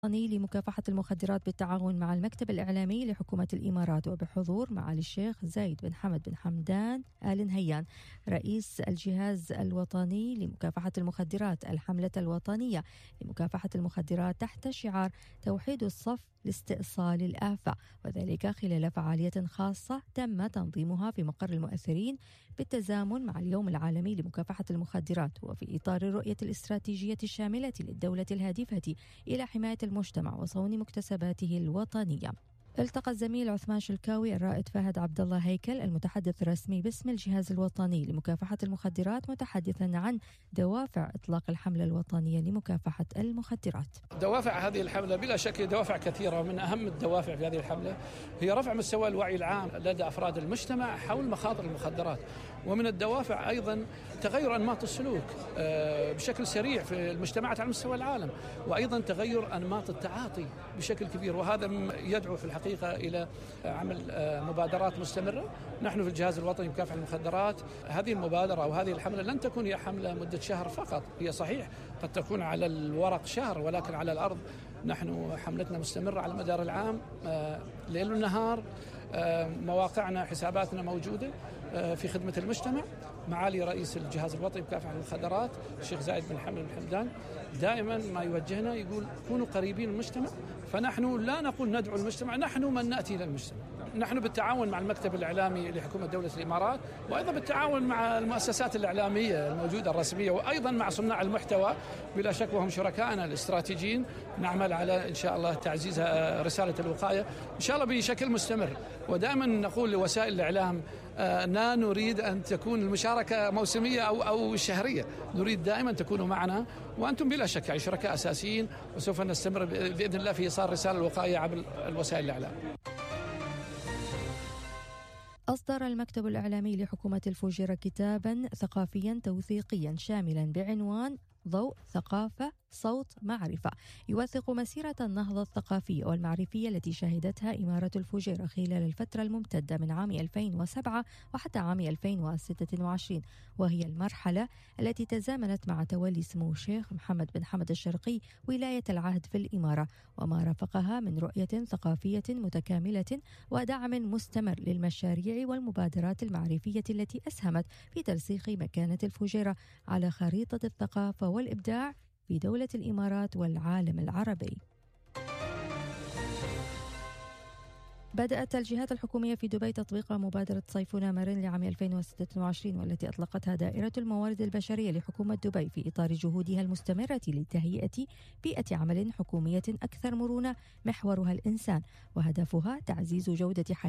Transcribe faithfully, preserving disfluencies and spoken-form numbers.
الوطني لمكافحة المخدرات بالتعاون مع المكتب الإعلامي لحكومة الإمارات وبحضور معالي الشيخ زايد بن حمد بن حمدان آل نهيان رئيس الجهاز الوطني لمكافحة المخدرات الحملة الوطنية لمكافحة المخدرات تحت شعار توحيد الصف لاستئصال الآفة، وذلك خلال فعالية خاصة تم تنظيمها في مقر المؤثرين بالتزامن مع اليوم العالمي لمكافحة المخدرات، وفي إطار الرؤية الاستراتيجية الشاملة للدولة الهادفة إلى حماية المجتمع وصون مكتسباته الوطنية. التقى الزميل عثمان شلكاوي الرائد فهد عبد الله هيكل المتحدث الرسمي باسم الجهاز الوطني لمكافحة المخدرات متحدثا عن دوافع إطلاق الحملة الوطنية لمكافحة المخدرات. دوافع هذه الحملة بلا شك دوافع كثيرة، ومن أهم الدوافع في هذه الحملة هي رفع مستوى الوعي العام لدى أفراد المجتمع حول مخاطر المخدرات، ومن الدوافع أيضا تغير أنماط السلوك بشكل سريع في المجتمعات على مستوى العالم، وأيضا تغير أنماط التعاطي بشكل كبير، وهذا يدعو في الحقيقة إلى عمل مبادرات مستمرة. نحن في الجهاز الوطني لمكافحة المخدرات هذه المبادرة أو هذه الحملة لن تكون هي حملة مدة شهر فقط، هي صحيح قد تكون على الورق شهر، ولكن على الأرض نحن حملتنا مستمرة على المدار العام ليل ونهار. مواقعنا حساباتنا موجودة في خدمة المجتمع. معالي رئيس الجهاز الوطني لمكافحة المخدرات الشيخ زايد بن حمد بن حمدان دائما ما يوجهنا يقول كونوا قريبين من المجتمع، فنحن لا نقول ندعو المجتمع، نحن من نأتي إلى المجتمع. نحن بالتعاون مع المكتب الإعلامي لحكومة دولة الإمارات، وأيضا بالتعاون مع المؤسسات الإعلامية الموجودة الرسمية، وأيضا مع صناع المحتوى بلا شك وهم شركائنا الاستراتيجيين. نعمل على إن شاء الله تعزيز رسالة الوقاية إن شاء الله بشكل مستمر، ودائما نقول لوسائل الإعلام لا نريد أن تكون المشاركة موسمية أو أو شهرية، نريد دائما تكونوا معنا، وأنتم بلا شك يعني شركاء أساسيين، وسوف نستمر بإذن الله في إيصال رسالة الوقاية عبر الوسائل الإعلام. أصدر المكتب الإعلامي لحكومة الفجيرة كتابا ثقافيا توثيقيا شاملا بعنوان ضوء ثقافة صوت معرفة، يوثق مسيرة النهضة الثقافية والمعرفية التي شهدتها إمارة الفجيرة خلال الفترة الممتدة من عام ألفين وسبعة وحتى عام ألفين وستة وعشرين، وهي المرحلة التي تزامنت مع تولي سمو الشيخ محمد بن حمد الشرقي ولاية العهد في الإمارة، وما رافقها من رؤية ثقافية متكاملة ودعم مستمر للمشاريع والمبادرات المعرفية التي أسهمت في ترسيخ مكانة الفجيرة على خريطة الثقافة والإبداع في دولة الإمارات والعالم العربي. بدأت الجهات الحكومية في دبي تطبيق مبادرة صيفنا مرن لعام ألفين وستة وعشرين، والتي أطلقتها دائرة الموارد البشرية لحكومة دبي في إطار جهودها المستمرة لتهيئة بيئة عمل حكومية أكثر مرونة محورها الإنسان، وهدفها تعزيز جودة حياة